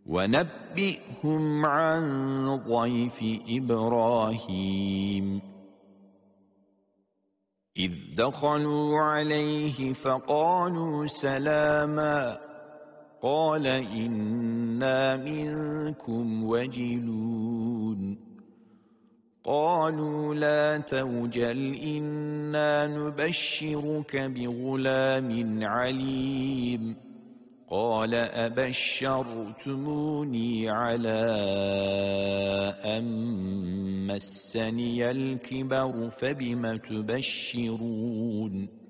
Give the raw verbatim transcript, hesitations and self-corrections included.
ونبئهم عن ضيف إبراهيم إذ دخلوا عليه فقالوا سلاما قال إنا منكم وجلون قالوا لا توجل إنا نبشرك بغلام عليم قال أبشرتموني على أن مسني الكبر فبم تبشرون